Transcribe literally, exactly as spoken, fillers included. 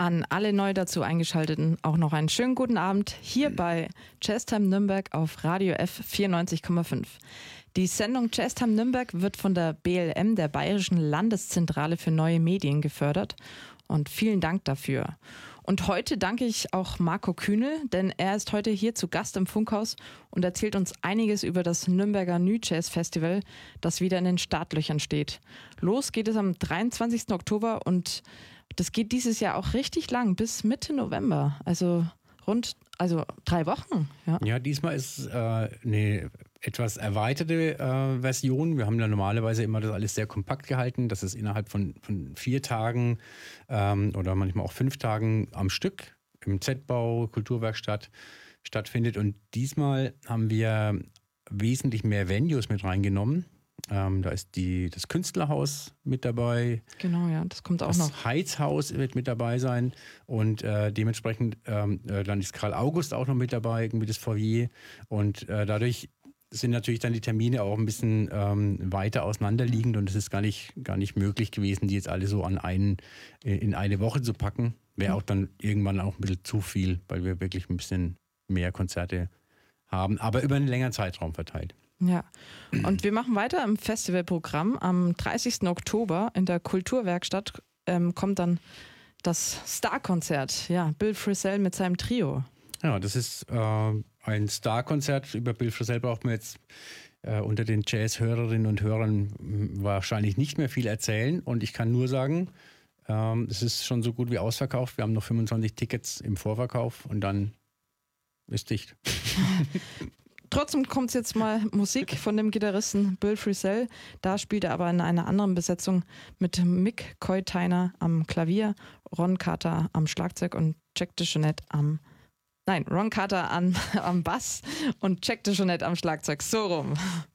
An alle neu dazu Eingeschalteten auch noch einen schönen guten Abend hier bei Jazztime Nürnberg auf Radio F vierundneunzig Komma fünf. Die Sendung Jazztime Nürnberg wird von der B L M, der Bayerischen Landeszentrale für neue Medien, gefördert. Und vielen Dank dafür. Und heute danke ich auch Marco Kühnel, denn er ist heute hier zu Gast im Funkhaus und erzählt uns einiges über das Nürnberger New Jazz Festival, das wieder in den Startlöchern steht. Los geht es am dreiundzwanzigsten Oktober und das geht dieses Jahr auch richtig lang, bis Mitte November. Also rund, also drei Wochen. Ja, ja diesmal ist äh, eine etwas erweiterte äh, Version. Wir haben ja normalerweise immer das alles sehr kompakt gehalten, dass es innerhalb von, von vier Tagen ähm, oder manchmal auch fünf Tagen am Stück im Z-Bau, Kulturwerkstatt stattfindet. Und diesmal haben wir wesentlich mehr Venues mit reingenommen. Ähm, da ist die, das Künstlerhaus mit dabei. Genau, ja, das kommt auch das noch. Das Heizhaus wird mit dabei sein und äh, dementsprechend ähm, äh, dann ist Karl August auch noch mit dabei, irgendwie das Foyer. Und äh, dadurch sind natürlich dann die Termine auch ein bisschen ähm, weiter auseinanderliegend und es ist gar nicht, gar nicht möglich gewesen, die jetzt alle so an einen, in eine Woche zu packen. Wäre auch dann irgendwann auch ein bisschen zu viel, weil wir wirklich ein bisschen mehr Konzerte haben, aber über einen längeren Zeitraum verteilt. Ja, und wir machen weiter im Festivalprogramm. Am dreißigsten Oktober in der Kulturwerkstatt ähm, kommt dann das Starkonzert. Ja, Bill Frisell mit seinem Trio. Ja, das ist äh, ein Starkonzert. Über Bill Frisell braucht man jetzt äh, unter den Jazz-Hörerinnen und Hörern wahrscheinlich nicht mehr viel erzählen. Und ich kann nur sagen, ähm, es ist schon so gut wie ausverkauft. Wir haben noch fünfundzwanzig Tickets im Vorverkauf und dann ist dicht. Trotzdem kommt jetzt mal Musik von dem Gitarristen Bill Frisell. Da spielt er aber in einer anderen Besetzung mit Mick Coytainer am Klavier, Ron Carter am Schlagzeug und Jack DeJohnette am Nein, Ron Carter an, am Bass und Jack DeJohnette am Schlagzeug. So rum.